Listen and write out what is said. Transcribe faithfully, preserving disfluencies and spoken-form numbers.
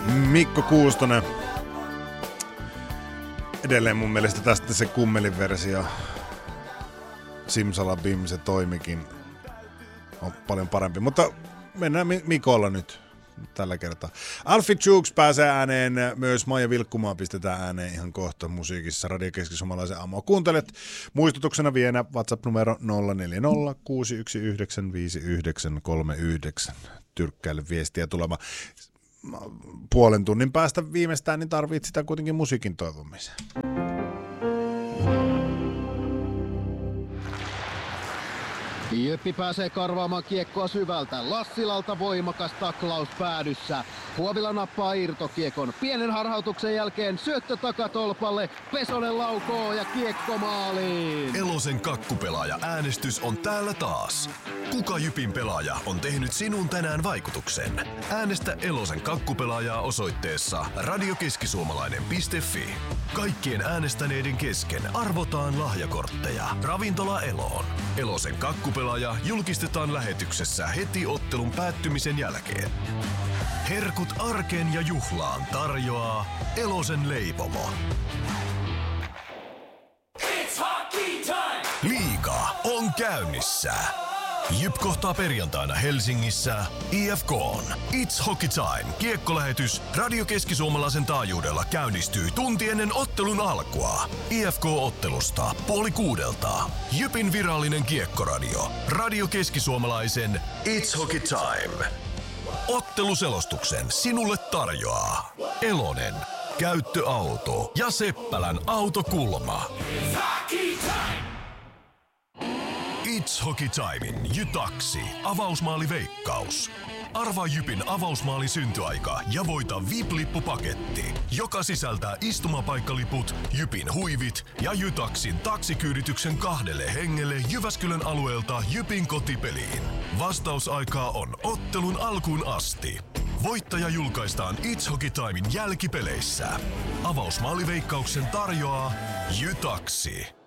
Mikko Kuustonen. Edelleen mun mielestä tästä se kummelin versio. Simsalabim, se toimikin. On paljon parempi, mutta mennään Mikolla nyt tällä kertaa. Alfie Jukes pääsee ääneen, myös Maija Vilkkumaa pistetään ääneen ihan kohta musiikissa Radio Keski-Suomalaisen aamua. Kuuntelet muistutuksena vielä WhatsApp-numero nolla neljä nolla kuusi yksi yhdeksän viisi yhdeksän kolme yhdeksän. Tyrkkäille viestiä tulemaan. Puolen tunnin päästä viimeistään, niin tarvitset sitä kuitenkin musiikin toivomiseen. Jyppi pääsee karvaamaan kiekkoa syvältä. Lassilalta voimakas taklaus päädyssä. Huovila nappaa irtokiekon. Pienen harhautuksen jälkeen syöttö takatolpalle. Pesonen laukoo ja kiekko maaliin. Elosen kakkupelaaja äänestys on täällä taas. Kuka Jypin pelaaja on tehnyt sinun tänään vaikutuksen? Äänestä Elosen kakkupelaajaa osoitteessa radiokeskisuomalainen piste fi. Kaikkien äänestäneiden kesken arvotaan lahjakortteja. Ravintola Eloon. Elosen kakkupelaaja julkistetaan lähetyksessä heti ottelun päättymisen jälkeen. Herkut arkeen ja juhlaan tarjoaa Elosen leipomo. Liiga on käynnissä. Jyp kohtaa perjantaina Helsingissä I F K:n. It's Hockey Time -kiekkolähetys Radio Keski-Suomalaisen taajuudella käynnistyy tunti ennen ottelun alkua. I F K-ottelusta puoli kuudelta. Jypin virallinen kiekkoradio. Radio Keski-Suomalaisen It's Hockey Time. Otteluselostuksen sinulle tarjoaa Elonen, käyttöauto ja Seppälän autokulma. It's Hockey Timein Jytaksi avausmaaliveikkaus. Arvaa Jypin avausmaalin syntyaika ja voita V I P-lippupaketti, joka sisältää istumapaikkaliput, Jypin huivit ja Jytaksin taksikyydityksen kahdelle hengelle Jyväskylän alueelta Jypin kotipeliin. Vastausaikaa on ottelun alkuun asti. Voittaja julkaistaan It's Hockey Timein jälkipeleissä. Avausmaaliveikkauksen tarjoaa Jytaksi.